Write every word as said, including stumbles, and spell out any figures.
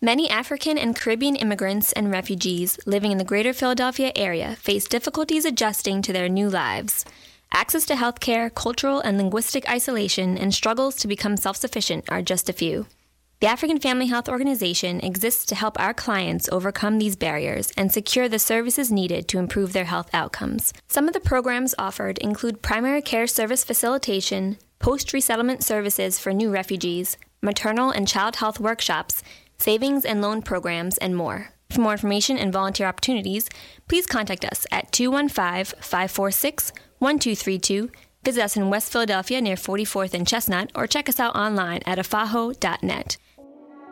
Many African and Caribbean immigrants and refugees living in the greater Philadelphia area face difficulties adjusting to their new lives. Access to health care, cultural and linguistic isolation, and struggles to become self-sufficient are just a few. The African Family Health Organization exists to help our clients overcome these barriers and secure the services needed to improve their health outcomes. Some of the programs offered include primary care service facilitation, post-resettlement services for new refugees, maternal and child health workshops, savings and loan programs, and more. For more information and volunteer opportunities, please contact us at two one five, five four six, one two three two, visit us in West Philadelphia near forty-fourth and Chestnut, or check us out online at afajo dot net.